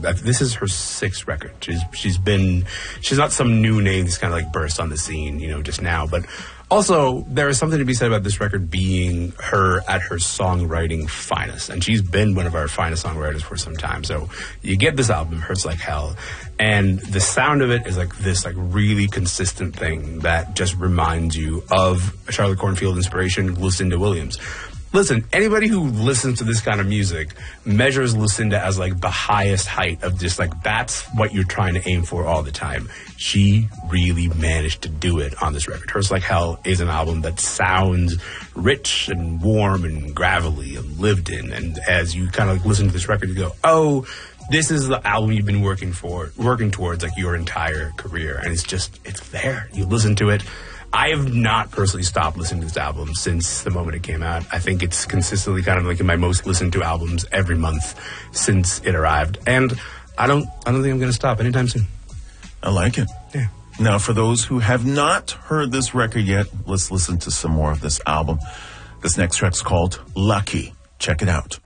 this is her sixth record. She's not some new name that's kind of like burst on the scene, just now. But also, there is something to be said about this record being her at her songwriting finest. And she's been one of our finest songwriters for some time. So you get this album, Hurts Like Hell, and the sound of it is like this like really consistent thing that just reminds you of Charlotte Cornfield inspiration, Lucinda Williams. Listen, anybody who listens to this kind of music measures Lucinda as like the highest height of just like that's what you're trying to aim for all the time. She really managed to do it on this record. Hurts Like Hell is an album that sounds rich and warm and gravelly and lived in. And as you kind of listen to this record, you go, oh, this is the album you've been working towards like your entire career. And it's there. You listen to it. I have not personally stopped listening to this album since the moment it came out. I think it's consistently kind of like in my most listened to albums every month since it arrived. And I don't think I'm going to stop anytime soon. I like it. Yeah. Now, for those who have not heard this record yet, let's listen to some more of this album. This next track's called Lucky. Check it out.